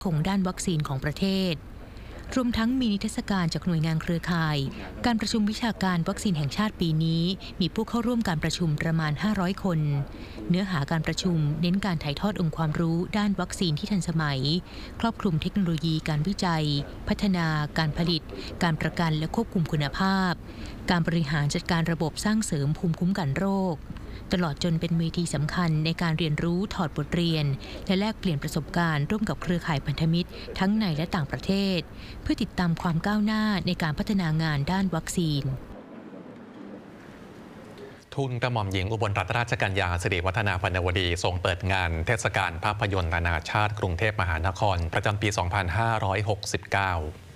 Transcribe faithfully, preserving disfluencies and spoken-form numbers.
คงด้านวัคซีนของประเทศรวมทั้งมีนิทรรศการจากหน่วยงานเครือข่ายการประชุมวิชาการวัคซีนแห่งชาติปีนี้มีผู้เข้าร่วมการประชุมประมาณห้าร้อยคนเนื้อหาการประชุมเน้นการถ่ายทอดองค์ความรู้ด้านวัคซีนที่ทันสมัยครอบคลุมเทคโนโลยีการวิจัยพัฒนาการผลิตการประกันและควบคุมคุณภาพการบริหารจัดการระบบสร้างเสริมภูมิคุ้มกันโรคตลอดจนเป็นเวทีสำคัญในการเรียนรู้ถอดบทเรียนและแลกเปลี่ยนประสบการณ์ร่วมกับเครือข่ายพันธมิตรทั้งในและต่างประเทศเพื่อติดตามความก้าวหน้าในการพัฒนางานด้านวัคซีนทูลกระหม่อมหญิงอุบลรัตนราชกัญญาสิริวัฒนาพรรณวดีทรงเปิดงานเทศกาลภาพยนตร์นานาชาติกรุงเทพมหานครประจำปี สองพันห้าร้อยหกสิบเก้า